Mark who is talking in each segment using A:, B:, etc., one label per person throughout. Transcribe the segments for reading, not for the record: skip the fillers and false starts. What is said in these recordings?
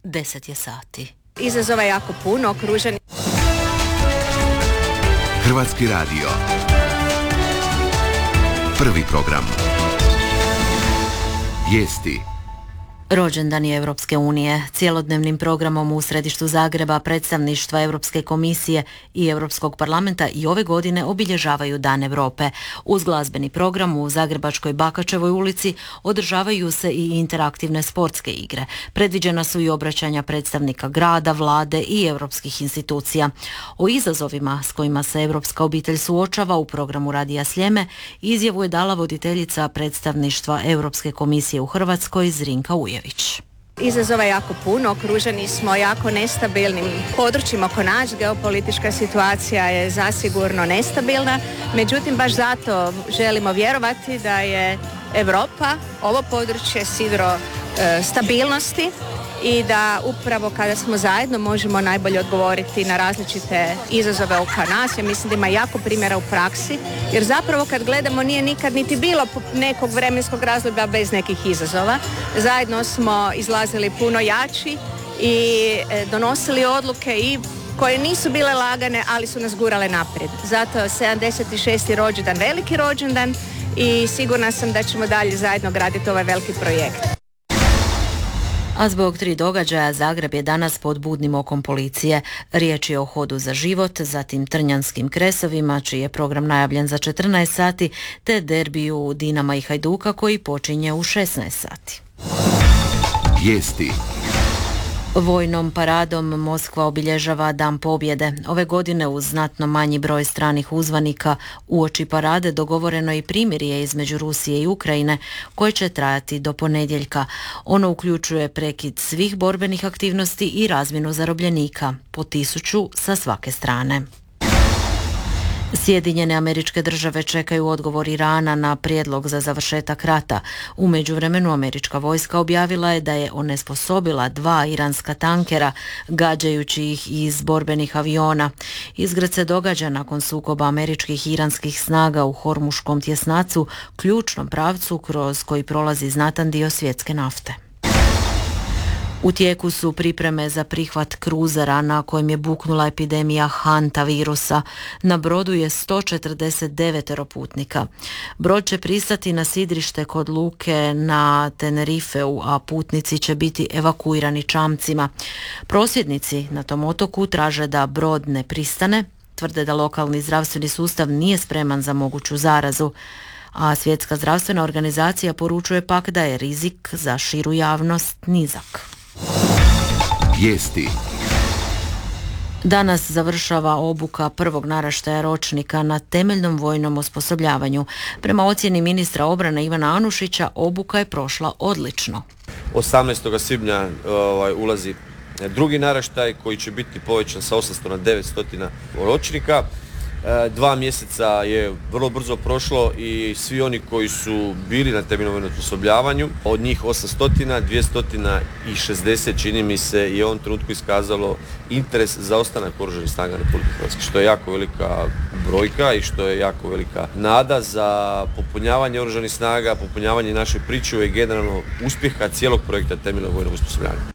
A: 10 je sati.
B: Izazova je jako puno, okružen.
C: Hrvatski radio. Prvi program. Vijesti.
A: Rođendan je Europske unije. Cijelodnevnim programom u središtu Zagreba predstavništva Europske komisije i Europskog parlamenta i ove godine obilježavaju Dan Europe. Uz glazbeni program u Zagrebačkoj Bakačevoj ulici održavaju se i interaktivne sportske igre. Predviđena su i obraćanja predstavnika grada, vlade i europskih institucija. O izazovima s kojima se europska obitelj suočava u programu Radija Sljeme izjavu je dala voditeljica predstavništva Europske komisije u Hrvatskoj Zrinka Ujević.
B: Izazova je jako puno, okruženi smo jako nestabilnim područjima oko nas, geopolitička situacija je zasigurno nestabilna, međutim baš zato želimo vjerovati da je Europa, ovo područje sidro stabilnosti i da upravo kada smo zajedno možemo najbolje odgovoriti na različite izazove oko nas. Ja mislim da ima jako primjera u praksi, jer zapravo kad gledamo nije nikad niti bilo nekog vremenskog razdoblja bez nekih izazova. Zajedno smo izlazili puno jači i donosili odluke i koje nisu bile lagane, ali su nas gurale naprijed. Zato 76. rođendan, veliki rođendan i sigurna sam da ćemo dalje zajedno graditi ovaj veliki projekt.
A: A zbog 3 događaja Zagreb je danas pod budnim okom policije. Riječ je o Hodu za život, zatim Trnjanskim kresovima, čiji je program najavljen za 14 sati, te derbiju Dinama i Hajduka koji počinje u 16 sati.
C: Vijesti.
A: Vojnom paradom Moskva obilježava Dan pobjede. Ove godine uz znatno manji broj stranih uzvanika uoči parade dogovoreno je i primirje između Rusije i Ukrajine koje će trajati do ponedjeljka. Ono uključuje prekid svih borbenih aktivnosti i razmjenu zarobljenika, po 1000 sa svake strane. Sjedinjene Američke Države čekaju odgovor Irana na prijedlog za završetak rata. U međuvremenu američka vojska objavila je da je onesposobila 2 iranska tankera, gađajući ih iz borbenih aviona. Izgred se događa nakon sukoba američkih i iranskih snaga u Hormuškom tjesnacu, ključnom pravcu kroz koji prolazi znatan dio svjetske nafte. U tijeku su pripreme za prihvat kruzera na kojem je buknula epidemija hanta virusa. Na brodu je 149 putnika. Brod će pristati na sidrište kod luke na Tenerifeu, a putnici će biti evakuirani čamcima. Prosvjednici na tom otoku traže da brod ne pristane, tvrde da lokalni zdravstveni sustav nije spreman za moguću zarazu, a Svjetska zdravstvena organizacija poručuje pak da je rizik za širu javnost nizak.
C: Vijesti.
A: Danas završava obuka prvog naraštaja ročnika na temeljnom vojnom osposobljavanju. Prema ocjeni ministra obrane Ivana Anušića, obuka je prošla odlično.
D: 18. svibnja ulazi drugi naraštaj koji će biti povećan sa 800 na 900 ročnika. 2 mjeseca je vrlo brzo prošlo i svi oni koji su bili na temeljnom vojnom osposobljavanju, od njih 800, 260 čini mi se je u ovom trenutku iskazalo interes za ostanak Oružanih snaga Republike Hrvatske, što je jako velika brojka i što je jako velika nada za popunjavanje Oružanih snaga, popunjavanje naše pričuve i generalno uspjeha cijelog projekta temeljnog vojnog osposobljavanja.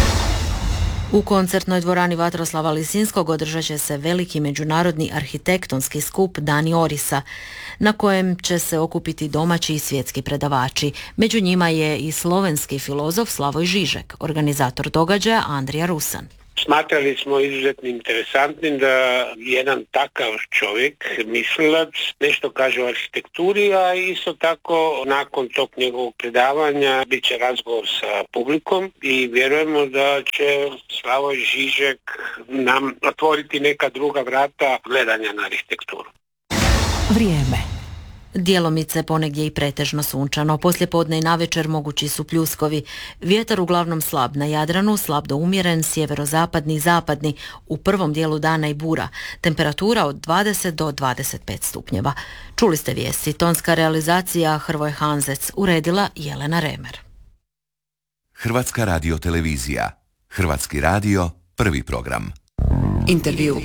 A: U koncertnoj dvorani Vatroslava Lisinskog održat će se veliki međunarodni arhitektonski skup Dani Orisa, na kojem će se okupiti domaći i svjetski predavači. Među njima je i slovenski filozof Slavoj Žižek, organizator događaja Andrija Rusan.
E: Smatrali smo izuzetno interesantnim da jedan takav čovjek, mislilac, nešto kaže o arhitekturi, a isto tako nakon tog njegovog predavanja bit će razgovor sa publikom i vjerujemo da će Slavoj Žižek nam otvoriti neka druga vrata gledanja na arhitekturu.
A: Vrijeme. Djelomice ponegdje i pretežno sunčano. Poslijepodne i navečer mogući su pljuskovi. Vjetar uglavnom slab na Jadranu, slab do umjeren, sjeverozapadni i zapadni. U prvom dijelu dana i bura. Temperatura od 20 do 25 stupnjeva. Čuli ste vijesti. Tonska realizacija Hrvoje Hanzec. Uredila Jelena Remer.
C: Hrvatska radiotelevizija. Hrvatski radio, prvi program.
F: Intervju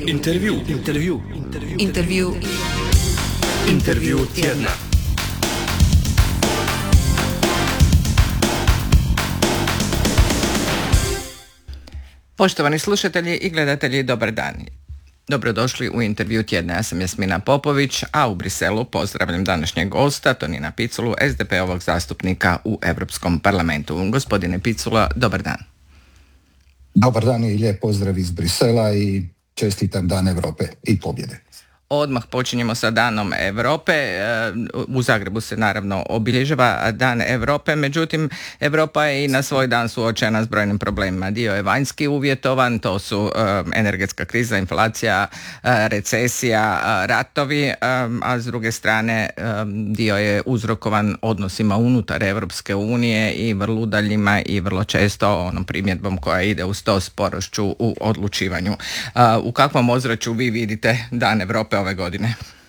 F: tjedna. Poštovani slušatelji i gledatelji, dobar dan. Dobrodošli u intervju tjedna. Ja sam Jasmina Popović, a u Briselu pozdravljam današnjeg gosta, Tonina Piculu, SDP-ovog zastupnika u Europskom parlamentu. Gospodine Picula, dobar dan.
G: Dobar dan i lijep pozdrav iz Brisela i čestitam Dan Europe i pobjede.
F: Odmah počinjemo sa Danom Europe. U Zagrebu se naravno obilježava Dan Europe, međutim Europa je i na svoj dan suočena s brojnim problemima. Dio je vanjski uvjetovan, to su energetska kriza, inflacija, recesija, ratovi, a s druge strane dio je uzrokovan odnosima unutar Europske unije i vrlo udaljima i vrlo često onom primjedbom koja ide uz to sporošću u odlučivanju. U kakvom ozračju vi vidite Dan Europe ove godine?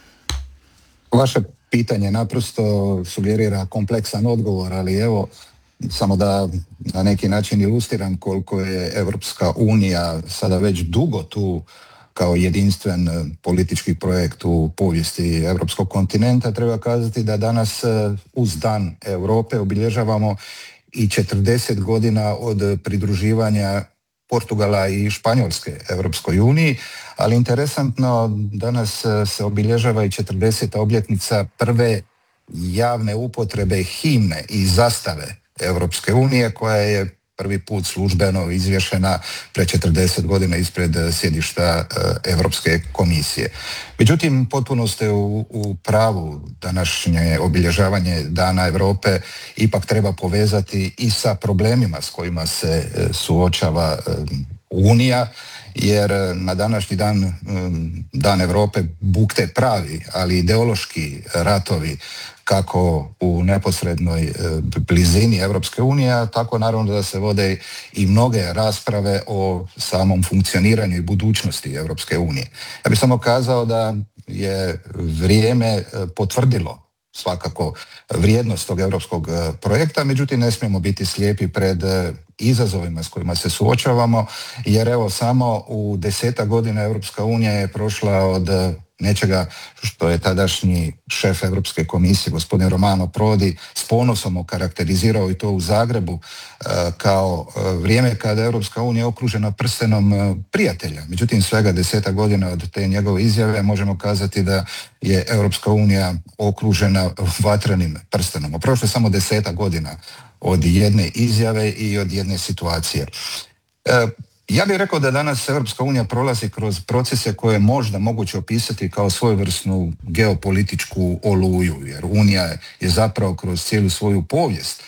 G: Vaše pitanje naprosto sugerira kompleksan odgovor, ali evo, samo da na neki način ilustriram koliko je Europska unija sada već dugo tu kao jedinstven politički projekt u povijesti europskog kontinenta. Treba kazati da danas uz Dan Europe obilježavamo i 40 godina od pridruživanja Portugala i Španjolske Europskoj uniji, ali interesantno danas se obilježava i 40. obljetnica prve javne upotrebe himne i zastave Europske unije, koja je prvi put službeno izvješena pre 40 godina ispred sjedišta Europske komisije. Međutim, potpuno ste u pravu, današnje obilježavanje Dana Europe ipak treba povezati i sa problemima s kojima se suočava Unija, jer na današnji dan, Dan Europe, bukte pravi, ali ideološki ratovi kako u neposrednoj blizini Europske unije, a tako naravno da se vode i mnoge rasprave o samom funkcioniranju i budućnosti Europske unije. Ja bih samo kazao da je vrijeme potvrdilo svakako vrijednost tog europskog projekta, međutim ne smijemo biti slijepi pred izazovima s kojima se suočavamo, jer evo samo u 10 godina Europska unija je prošla od nečega što je tadašnji šef Europske komisije, gospodin Romano Prodi, s ponosom okarakterizirao i to u Zagrebu kao vrijeme kada je Europska unija okružena prstenom prijatelja. Međutim, svega 10 godina od te njegove izjave možemo kazati da je Europska unija okružena vatrenim prstenom. Prošlo je samo 10 godina od jedne izjave i od jedne situacije. Ja bih rekao da danas Europska unija prolazi kroz procese koje je možda moguće opisati kao svojevrsnu geopolitičku oluju, jer Unija je zapravo kroz cijelu svoju povijest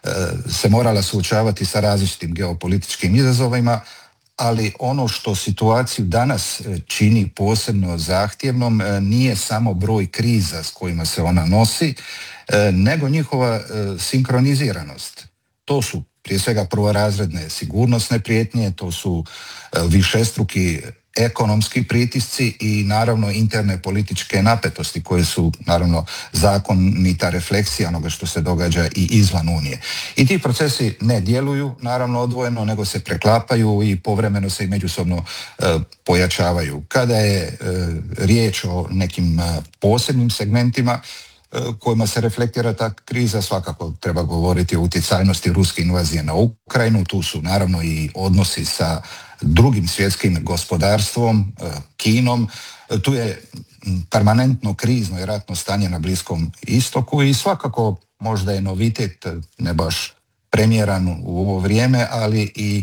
G: se morala suočavati sa različitim geopolitičkim izazovima, ali ono što situaciju danas čini posebno zahtjevnom nije samo broj kriza s kojima se ona nosi, nego njihova sinkroniziranost. To su prije svega prvorazredne sigurnosne prijetnje, to su višestruki ekonomski pritisci i naravno interne političke napetosti koje su naravno zakonita refleksija onoga što se događa i izvan Unije. I ti procesi ne djeluju naravno odvojeno, nego se preklapaju i povremeno se i međusobno pojačavaju. Kada je riječ o nekim posebnim segmentima kojima se reflektira ta kriza, svakako treba govoriti o utjecajnosti ruske invazije na Ukrajinu. Tu su naravno i odnosi sa drugim svjetskim gospodarstvom, Kinom. Tu je permanentno krizno i ratno stanje na Bliskom istoku i svakako možda je novitet, ne baš premijeran u ovo vrijeme, ali i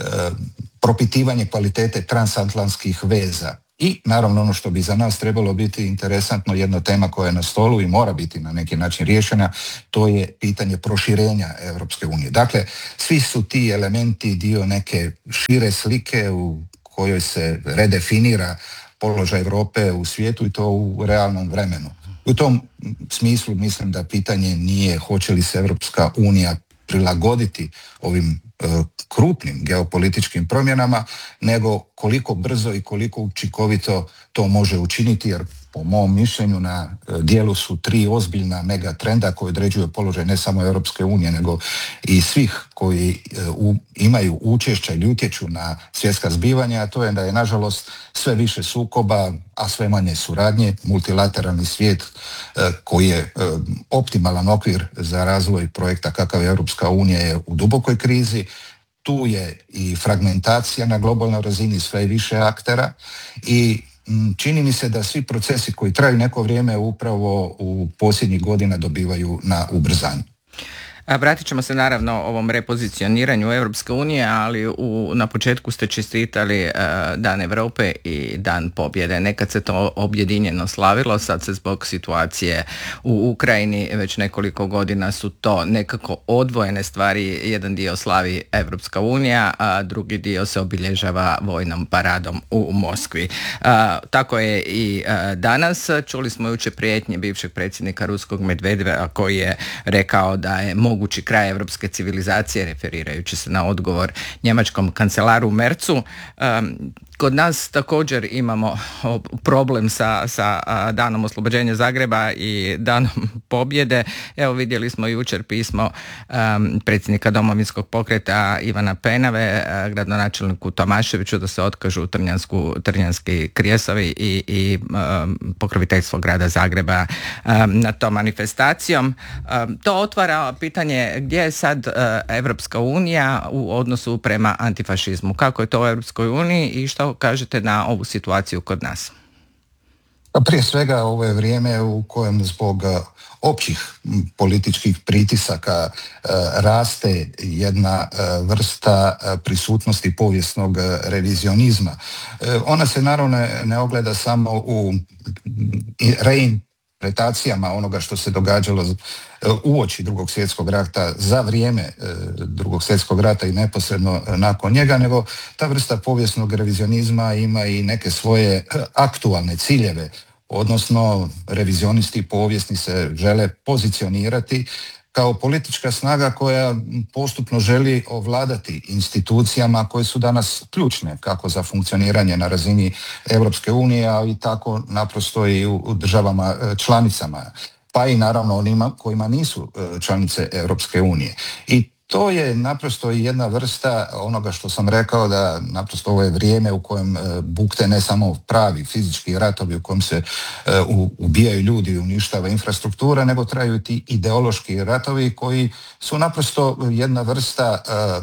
G: propitivanje kvalitete transatlantskih veza. I naravno ono što bi za nas trebalo biti interesantno, jedna tema koja je na stolu i mora biti na neki način riješena, to je pitanje proširenja Europske unije. Dakle, svi su ti elementi dio neke šire slike u kojoj se redefinira položaj Europe u svijetu i to u realnom vremenu. U tom smislu mislim da pitanje nije hoće li se Europska unija prilagoditi ovim krupnim geopolitičkim promjenama, nego koliko brzo i koliko učinkovito to može učiniti, jer po mom mišljenju na dijelu su 3 ozbiljna megatrenda koji određuju položaj ne samo Europske unije, nego i svih koji imaju učešća ili utječu na svjetska zbivanja, a to je da je nažalost sve više sukoba, a sve manje suradnje. Multilateralni svijet koji je optimalan okvir za razvoj projekta kakav je Europska unija je u dubokoj krizi. tu je i fragmentacija na globalnoj razini, sve više aktera i čini mi se da svi procesi koji traju neko vrijeme upravo u posljednjih godina dobivaju na ubrzanju.
F: Vratit ćemo se naravno ovom repozicioniranju Europske unije, ali na početku ste čestitali Dan Europe i Dan pobjede. Nekad se to objedinjeno slavilo, sad se zbog situacije u Ukrajini već nekoliko godina su to nekako odvojene stvari. Jedan dio slavi Europska unija, a drugi dio se obilježava vojnom paradom u Moskvi. Tako je i danas. Čuli smo jučer prijetnje bivšeg predsjednika Ruskog Medvedeva koji je rekao da je mogući kraj europske civilizacije, referirajući se na odgovor njemačkom kancelaru Merzu. Kod nas također imamo problem sa Danom oslobođenja Zagreba i Danom pobjede. Evo, vidjeli smo jučer pismo predsjednika Domovinskog pokreta Ivana Penave, gradonačelniku Tomaševiću da se otkažu Trnjanski krijesovi i pokroviteljstvo grada Zagreba na to manifestacijom. To otvara pitanje gdje je sad Evropska unija u odnosu prema antifašizmu. Kako je to u Evropskoj uniji i što kažete na ovu situaciju kod nas?
G: Prije svega ovo je vrijeme u kojem zbog općih političkih pritisaka raste jedna vrsta prisutnosti povijesnog revizionizma. Ona se naravno ne ogleda samo u reinterpretacijama onoga što se događalo uoči Drugog svjetskog rata, za vrijeme Drugog svjetskog rata i neposredno nakon njega, nego ta vrsta povijesnog revizionizma ima i neke svoje aktualne ciljeve, odnosno revizionisti povijesni se žele pozicionirati kao politička snaga koja postupno želi ovladati institucijama koje su danas ključne kako za funkcioniranje na razini Europske unije, ali tako naprosto i u državama članicama, pa i naravno onima kojima nisu članice Europske unije. I to je naprosto jedna vrsta onoga što sam rekao, da naprosto ovo je vrijeme u kojem bukte ne samo pravi fizički ratovi u kojem se ubijaju ljudi i uništava infrastruktura, nego traju i ti ideološki ratovi koji su naprosto jedna vrsta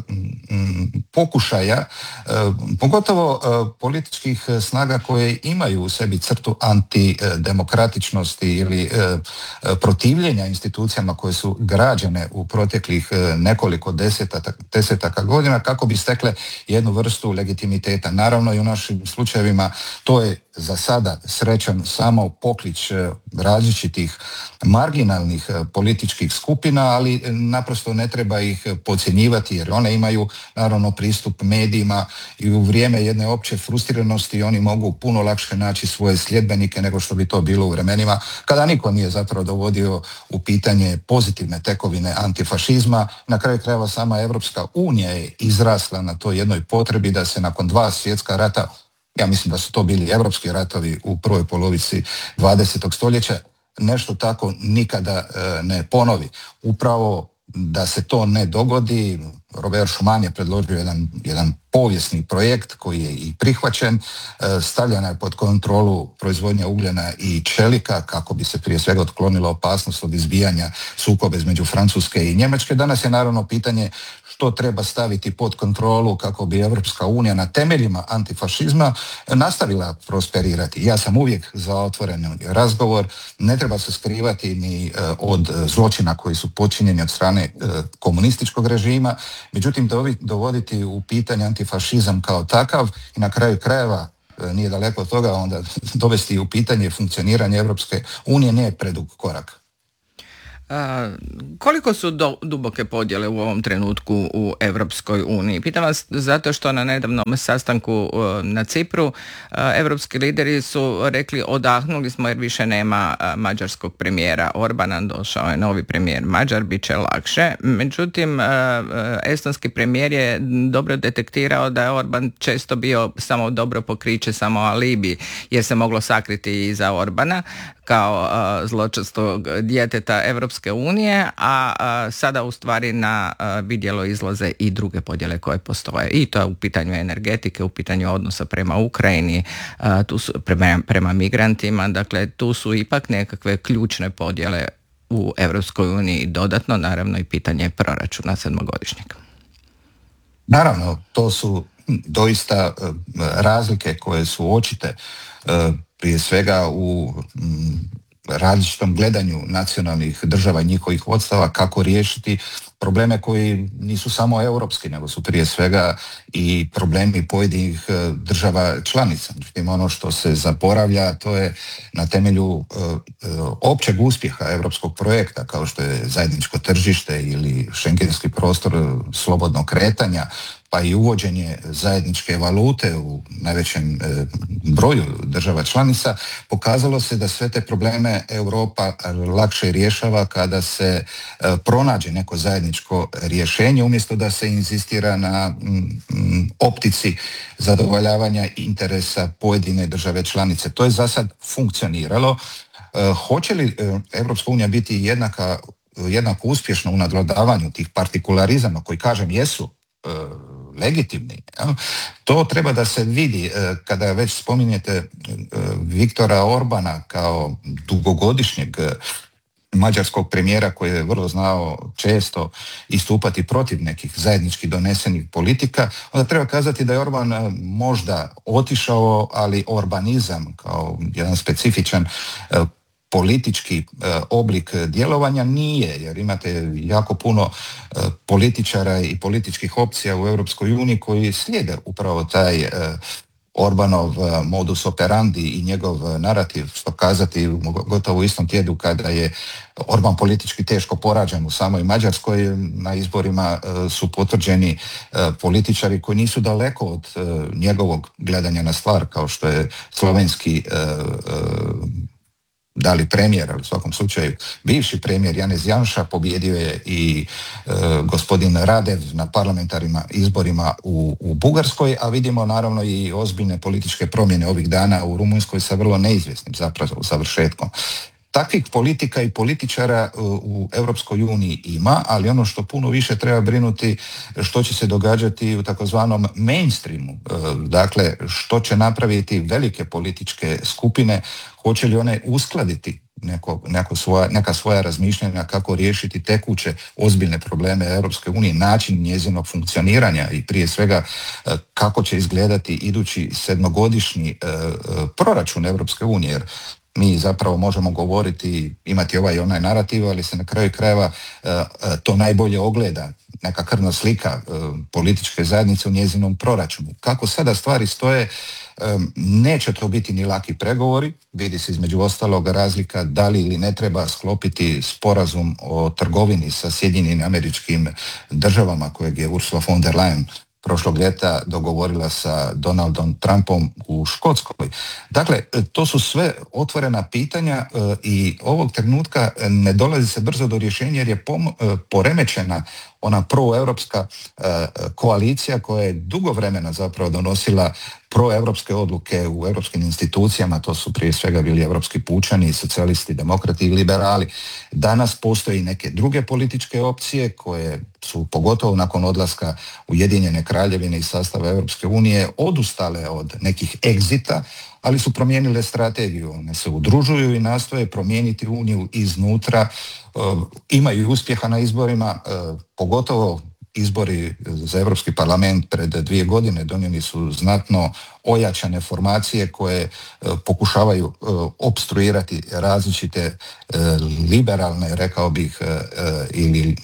G: pokušaja, pogotovo političkih snaga koje imaju u sebi crtu antidemokratičnosti ili protivljenja institucijama koje su građene u proteklih nekoliko desetaka godina kako bi stekle jednu vrstu legitimiteta. Naravno i u našim slučajevima to je za sada srećan samo poklič različitih marginalnih političkih skupina, ali naprosto ne treba ih podcjenjivati jer one imaju naravno pristup medijima i u vrijeme jedne opće frustriranosti oni mogu puno lakše naći svoje sljedbenike nego što bi to bilo u vremenima kada niko nije zapravo dovodio u pitanje pozitivne tekovine antifašizma. Na kraju krajeva sama Evropska unija je izrasla na toj jednoj potrebi da se nakon 2 svjetska rata, ja mislim da su to bili evropski ratovi u prvoj polovici 20. stoljeća, nešto tako nikada ne ponovi. Upravo da se to ne dogodi, Robert Schuman je predložio jedan povijesni projekt koji je i prihvaćen, stavljena je pod kontrolu proizvodnja ugljena i čelika kako bi se prije svega otklonila opasnost od izbijanja sukoba između Francuske i Njemačke. Danas je naravno pitanje što treba staviti pod kontrolu kako bi Europska unija na temeljima antifašizma nastavila prosperirati. Ja sam uvijek za otvoreni razgovor, ne treba se skrivati ni od zločina koji su počinjeni od strane komunističkog režima, međutim dovoditi u pitanje antifašizam kao takav i na kraju krajeva nije daleko od toga onda dovesti u pitanje funkcioniranje Europske unije nije predug korak.
F: Koliko su duboke podjele u ovom trenutku u Europskoj uniji? Pitam vas zato što na nedavnom sastanku na Cipru europski lideri su rekli odahnuli smo jer više nema mađarskog premijera Orbana, došao je novi premijer Mađar, bit će lakše. Međutim, estonski premijer je dobro detektirao da je Orban često bio samo dobro pokriće, samo alibi jer se moglo sakriti iza Orbana kao zločestog djeteta Europske unije, a sada u stvari na vidjelo izlaze i druge podjele koje postoje. I to je u pitanju energetike, u pitanju odnosa prema Ukrajini, tu su prema migrantima, dakle tu su ipak nekakve ključne podjele u Europskoj uniji. Dodatno naravno i pitanje proračuna 7-godišnjeg.
G: Naravno, to su doista razlike koje su očite, prije svega u različitom gledanju nacionalnih država i njihovih vodstava kako riješiti probleme koji nisu samo europski, nego su prije svega i problemi pojedinih država članica. Međutim, ono što se zaboravlja, to je na temelju općeg uspjeha europskog projekta, kao što je zajedničko tržište ili šengenski prostor slobodnog kretanja, pa i uvođenje zajedničke valute u najvećem broju država članica, pokazalo se da sve te probleme Europa lakše rješava kada se pronađe neko zajedničko rješenje, umjesto da se inzistira na optici zadovoljavanja interesa pojedine države članice. To je za sad funkcioniralo. Hoće li Europska unija biti jednako uspješna u nadvladavanju tih partikularizama koji, kažem, jesu legitimni? To treba da se vidi. Kada već spominjete Viktora Orbana kao dugogodišnjeg mađarskog premijera koji je vrlo znao često istupati protiv nekih zajednički donesenih politika, onda treba kazati da je Orban možda otišao, ali orbanizam kao jedan specifičan politički oblik djelovanja nije, jer imate jako puno političara i političkih opcija u Europskoj uniji koji slijede upravo taj Orbanov modus operandi i njegov narativ, što kazati gotovo u istom tjednu kada je Orban politički teško poražen u samoj Mađarskoj. Na izborima su potvrđeni političari koji nisu daleko od njegovog gledanja na stvar, kao što je slovenski da li premijer, ali u svakom slučaju bivši premijer Janez Janša. Pobijedio je i gospodin Radev na parlamentarnim izborima u Bugarskoj, a vidimo naravno i ozbiljne političke promjene ovih dana u Rumunjskoj sa vrlo neizvjesnim zapravo završetkom. Takvih politika i političara u Europskoj uniji ima, ali ono što puno više treba brinuti što će se događati u takozvanom mainstreamu. Dakle, što će napraviti velike političke skupine, hoće li one uskladiti neka svoja razmišljanja kako riješiti tekuće ozbiljne probleme Europske unije, način njezinog funkcioniranja i prije svega kako će izgledati idući 7-godišnji proračun Europske unije, jer mi zapravo možemo govoriti, imati ovaj i onaj narativ, ali se na kraju krajeva to najbolje ogleda, neka krvna slika političke zajednice u njezinom proračunu. Kako sada stvari stoje, neće to biti ni laki pregovori. Vidi se između ostalog razlika da li ili ne treba sklopiti sporazum o trgovini sa Sjedinjenim Američkim Državama kojeg je Ursula von der Leyen prošlog ljeta dogovorila sa Donaldom Trumpom u Škotskoj. Dakle, to su sve otvorena pitanja i ovog trenutka ne dolazi se brzo do rješenja jer je poremećena ona proeuropska koalicija koja je dugo vremena zapravo donosila proeuropske odluke u europskim institucijama. To su prije svega bili europski pučani, socijalisti, demokrati i liberali. Danas postoji neke druge političke opcije koje su, pogotovo nakon odlaska Ujedinjene Kraljevine iz sastava Europske unije, odustale od nekih egzita, ali su promijenile strategiju. One se udružuju i nastoje promijeniti Uniju iznutra. Imaju uspjeha na izborima, pogotovo izbori za Europski parlament pred 2 godine donijeli su znatno ojačane formacije koje pokušavaju opstruirati različite liberalne, rekao bih, ili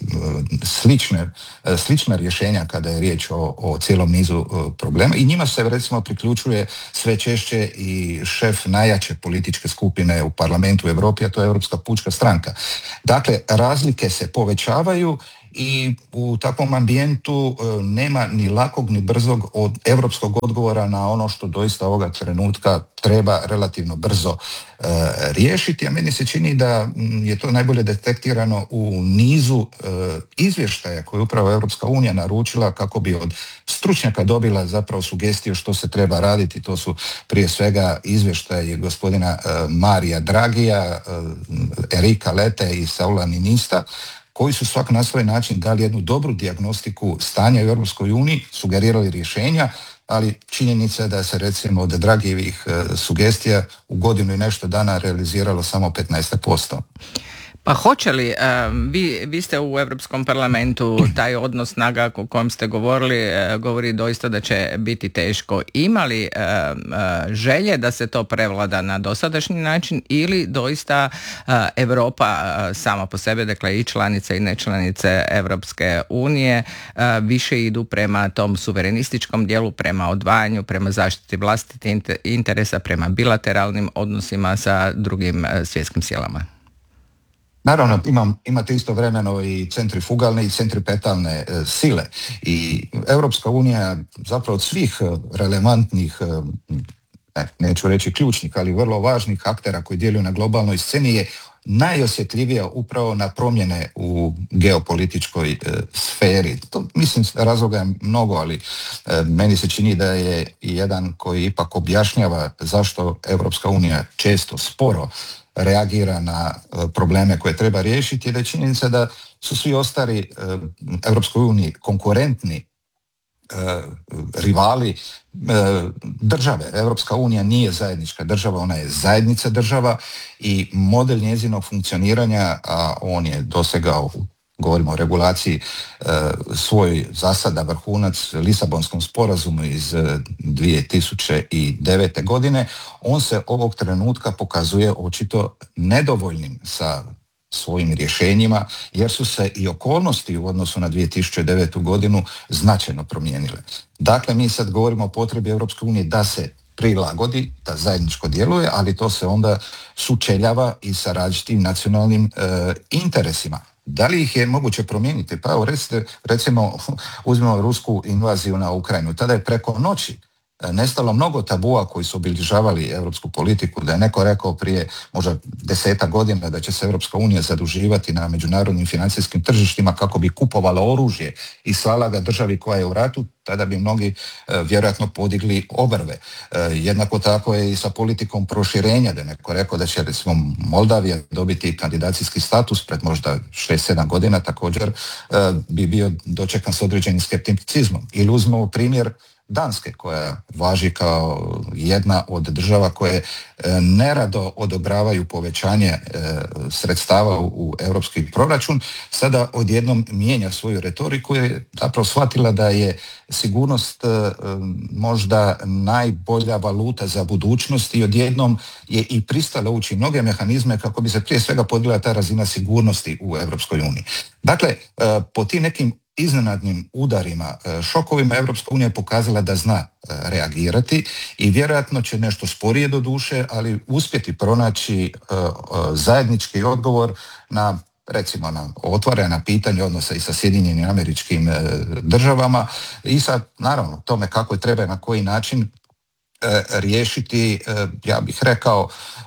G: slična rješenja kada je riječ o cijelom nizu problema i njima se recimo priključuje sve češće i šef najjače političke skupine u parlamentu u Europi, a to je Europska pučka stranka. Dakle, razlike se povećavaju i u takvom ambijentu nema ni lakog ni brzog od europskog odgovora na ono što doista ovoga trenutka treba relativno brzo riješiti, a meni se čini da je to najbolje detektirano u nizu izvještaja koje upravo Europska unija naručila kako bi od stručnjaka dobila zapravo sugestiju što se treba raditi. To su prije svega izvještaji gospodina Marija Dragija, Erika Lete i Saula Ninista, koji su svak na svoj način dali jednu dobru dijagnostiku stanja u Europskoj uniji, sugerirali rješenja, ali činjenica je da se recimo od Dragijevih sugestija u godinu i nešto dana realiziralo samo 15%.
F: Pa hoće li, vi ste u Europskom parlamentu, taj odnos snaga o kojem ste govorili, govori doista da će biti teško. Ima li želje da se to prevlada na dosadašnji način ili doista Europa sama po sebi, dakle i članice i nečlanice Europske unije, više idu prema tom suverenističkom dijelu, prema odvajanju, prema zaštiti vlastitih interesa, prema bilateralnim odnosima sa drugim svjetskim silama?
G: Naravno, imate istovremeno i centrifugalne i centripetalne sile i Europska unija zapravo od svih relevantnih, neću reći ključnih, ali vrlo važnih aktera koji djeluju na globalnoj sceni je najosjetljivija upravo na promjene u geopolitičkoj sferi. To, mislim, razloga je mnogo, ali meni se čini da je jedan koji ipak objašnjava zašto Europska unija često sporo reagira na probleme koje treba riješiti, je činjenica da su svi ostali Europskoj uniji konkurentni rivali države. Europska unija nije zajednička država, ona je zajednica država i model njezinog funkcioniranja, a on je dosegao, govorimo o regulaciji, svoj zasada vrhunac Lisabonskom sporazumu iz 2009. godine, on se ovog trenutka pokazuje očito nedovoljnim sa svojim rješenjima, jer su se i okolnosti u odnosu na 2009. godinu značajno promijenile. Dakle, mi sad govorimo o potrebi Europske unije da se prilagodi, da zajedničko djeluje, ali to se onda sučeljava i sa različitim nacionalnim interesima. Da li ih je moguće promijeniti? Pa evo, recimo, uzmemo rusku invaziju na Ukrajinu. Tada je preko noći nestalo mnogo tabua koji su obilježavali europsku politiku, da je neko rekao prije možda 10 godina da će se Europska unija zaduživati na međunarodnim financijskim tržištima kako bi kupovala oružje i slala ga državi koja je u ratu, tada bi mnogi vjerojatno podigli obrve. Jednako tako je i sa politikom proširenja, da je neko rekao da će recimo Moldavija dobiti kandidacijski status pred možda 6-7 godina, također bi bio dočekan s određenim skepticizmom. Ili uzmemo primjer Danske, koja važi kao jedna od država koje nerado odobravaju povećanje sredstava u europski proračun, sada odjednom mijenja svoju retoriku i je zapravo shvatila da je sigurnost možda najbolja valuta za budućnost i odjednom je i pristala ući mnoge mehanizme kako bi se prije svega podigla ta razina sigurnosti u Europskoj uniji. Dakle, po tim nekim iznenadnim udarima, šokovima, Europska unija je pokazala da zna reagirati i vjerojatno će nešto sporije do duše, ali uspjeti pronaći zajednički odgovor na, recimo, na otvorena pitanja odnosa i sa Sjedinjenim Američkim Državama i sa, naravno, tome kako je treba i na koji način riješiti, ja bih rekao,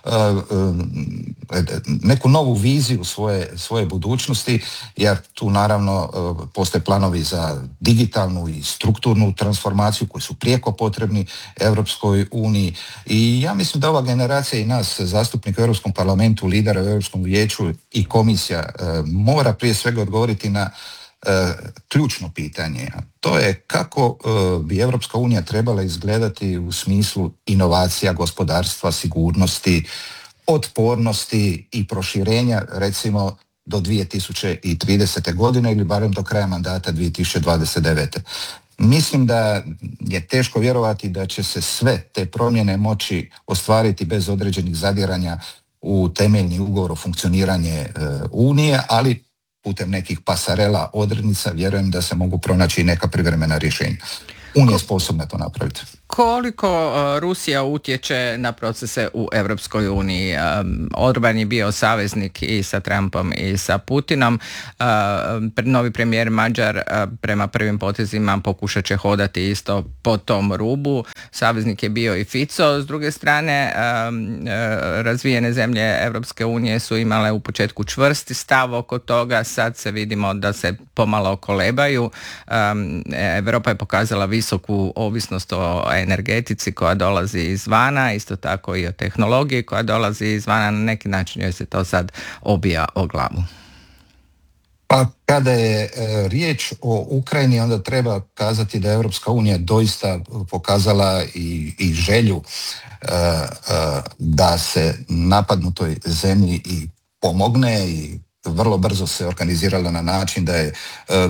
G: neku novu viziju svoje budućnosti, jer tu naravno postoje planovi za digitalnu i strukturnu transformaciju koji su prijeko potrebni Europskoj uniji i ja mislim da ova generacija i nas zastupnika u Europskom parlamentu, lidera u Europskom vijeću i komisija mora prije svega odgovoriti na ključno pitanje. To je kako bi Europska unija trebala izgledati u smislu inovacija, gospodarstva, sigurnosti, otpornosti i proširenja, recimo do 2030. godine ili barem do kraja mandata 2029. Mislim da je teško vjerovati da će se sve te promjene moći ostvariti bez određenih zadiranja u temeljni ugovor o funkcioniranje Unije, ali putem nekih pasarela, odrednica, vjerujem da se mogu pronaći i neka privremena rješenja. Unija je sposobna to napraviti.
F: Koliko Rusija utječe na procese u Europskoj uniji? Orban je bio saveznik i sa Trumpom i sa Putinom. Novi premijer Mađar prema prvim potezima pokušat će hodati isto po tom rubu. Saveznik je bio i Fico. S druge strane, razvijene zemlje Europske unije su imale u početku čvrsti stav oko toga. Sad se vidimo da se pomalo kolebaju. Europa je pokazala visoku ovisnost o energetici koja dolazi izvana, isto tako i o tehnologiji koja dolazi izvana, na neki način joj se to sad obija o glavu.
G: Pa kada je riječ o Ukrajini, onda treba kazati da je Europska unija doista pokazala i želju da se napadnutoj zemlji i pomogne i vrlo brzo se organizirala na način da je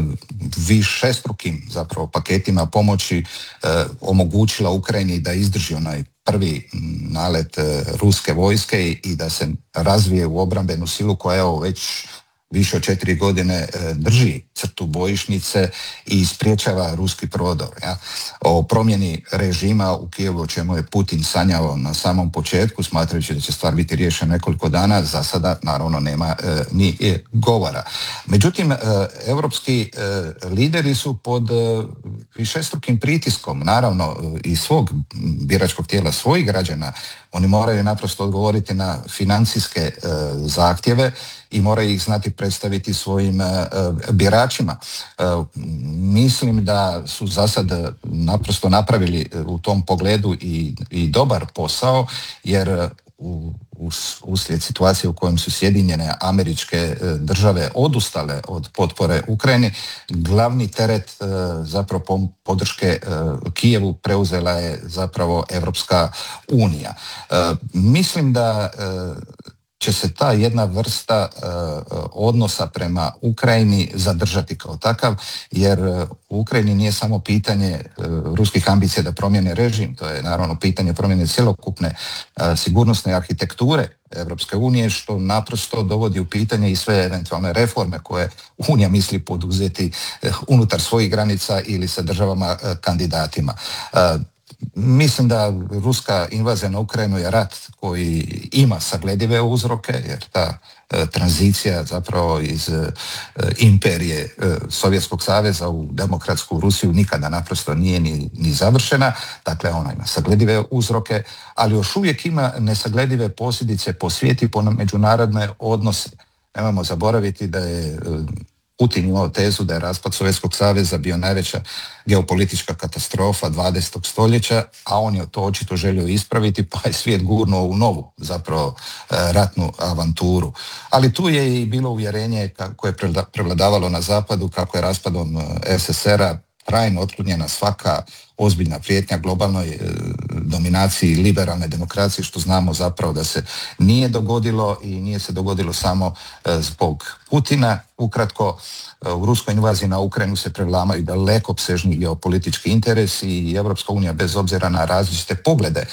G: višestrukim zapravo paketima pomoći omogućila Ukrajini da izdrži onaj prvi nalet ruske vojske i da se razvije u obrambenu silu koja evo već više od 4 godine drži crtu bojišnice i spriječava ruski prodor. Ja. O promjeni režima u Kijevu, o čemu je Putin sanjao na samom početku, smatrajući da će stvar biti riješena nekoliko dana, za sada naravno nema ni govora. Međutim, europski lideri su pod višestrukim pritiskom, naravno i svog biračkog tijela, svojih građana. Oni moraju naprosto odgovoriti na financijske zahtjeve i moraju ih znati predstaviti svojim biračima. Mislim da su za sad naprosto napravili u tom pogledu i dobar posao, jer uslijed situacije u kojem su Sjedinjene Američke Države odustale od potpore Ukrajini, glavni teret zapravo podrške Kijevu preuzela je zapravo Europska unija. Mislim da će se ta jedna vrsta odnosa prema Ukrajini zadržati kao takav, jer u Ukrajini nije samo pitanje ruskih ambicija da promijene režim, to je naravno pitanje promjene cjelokupne sigurnosne arhitekture Europske unije, što naprosto dovodi u pitanje i sve eventualne reforme koje Unija misli poduzeti unutar svojih granica ili sa državama kandidatima. Mislim da ruska invazija na Ukrajinu je rat koji ima sagledive uzroke, jer ta tranzicija zapravo iz imperije Sovjetskog saveza u demokratsku Rusiju nikada naprosto nije ni završena, dakle ona ima sagledive uzroke, ali još uvijek ima nesagledive posljedice po svijetu i po međunarodne odnose. Nemojmo zaboraviti da je Putin imao tezu da je raspad Sovjetskog saveza bio najveća geopolitička katastrofa 20. stoljeća, a on je to očito želio ispraviti, pa je svijet gurnuo u novu zapravo ratnu avanturu. Ali tu je i bilo uvjerenje koje je prevladavalo na zapadu kako je raspadom SSR-a trajno otklonjena svaka ozbiljna prijetnja globalnoj dominaciji liberalne demokracije, što znamo zapravo da se nije dogodilo i nije se dogodilo samo zbog Putina. Ukratko, u ruskoj invaziji na Ukrajinu se prevlamaju daleko opsežni geopolitički interesi i Europska unija, bez obzira na različite poglede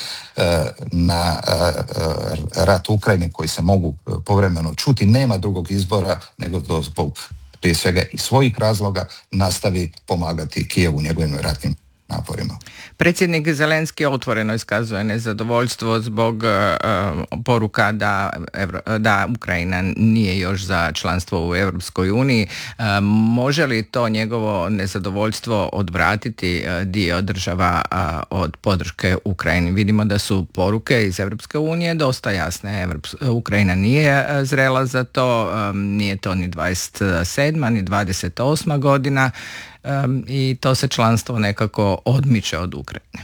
G: na rat u Ukrajini koji se mogu povremeno čuti, nema drugog izbora nego da zbog prije svega i svojih razloga nastavi pomagati Kijevu u njegovim ratnim naporima.
F: Predsjednik Zelenski otvoreno iskazuje nezadovoljstvo zbog poruka da Ukrajina nije još za članstvo u Europskoj uniji. Može li to njegovo nezadovoljstvo odvratiti dio država od podrške Ukrajini? Vidimo da su poruke iz Europske unije dosta jasne. Ukrajina nije zrela za to, nije to ni 27. ni 28. godina. I to se članstvo nekako odmiče od Ukrajine.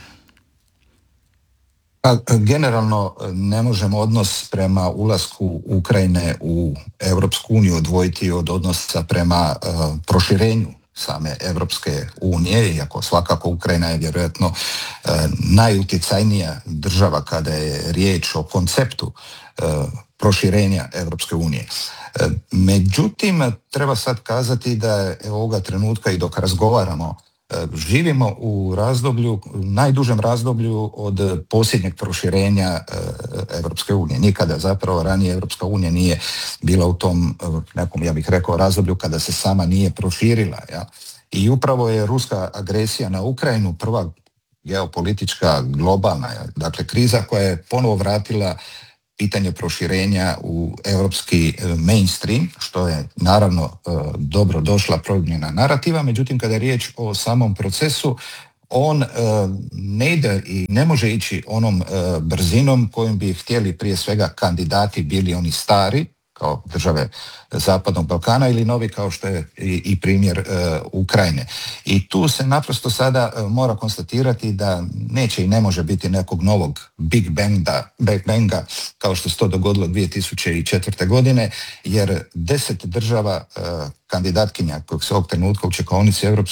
G: Generalno ne možemo odnos prema ulasku Ukrajine u Europsku uniju odvojiti od odnosa prema proširenju same Europske unije, iako svakako Ukrajina je vjerojatno najutjecajnija država kada je riječ o konceptu proširenja Europske unije. Međutim, treba sad kazati da ovoga trenutka i dok razgovaramo, živimo u razdoblju, najdužem razdoblju od posljednjeg proširenja Europske unije. Nikada zapravo ranije Europska unija nije bila u tom nekom, ja bih rekao, razdoblju kada se sama nije proširila. Ja? I upravo je ruska agresija na Ukrajinu prva geopolitička, globalna, dakle kriza koja je ponovo vratila pitanje proširenja u europski mainstream, što je naravno dobro došla promjena narativa, međutim kada je riječ o samom procesu, on ne ide i ne može ići onom brzinom kojim bi htjeli prije svega kandidati, bili oni stari, kao države Zapadnog Balkana, ili novi kao što je i primjer Ukrajine. I tu se naprosto sada mora konstatirati da neće i ne može biti nekog novog Big Banga kao što se to dogodilo 2004. godine, jer 10 država kandidatkinja kojeg se ovog trenutka u čekaonici